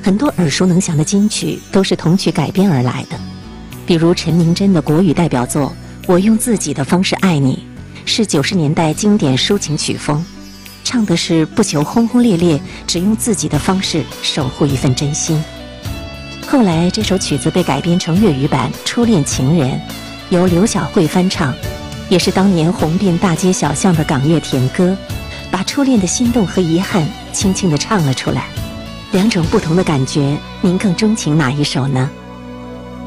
很多耳熟能详的金曲都是同曲改编而来的，比如陈明真的国语代表作《我用自己的方式爱你》，是90年代经典抒情曲风，唱的是不求轰轰烈烈，只用自己的方式守护一份真心。后来这首曲子被改编成粤语版《初恋情人》，由刘晓慧翻唱，也是当年红遍大街小巷的港乐甜歌，把初恋的心动和遗憾轻轻地唱了出来。两种不同的感觉，您更钟情哪一首呢？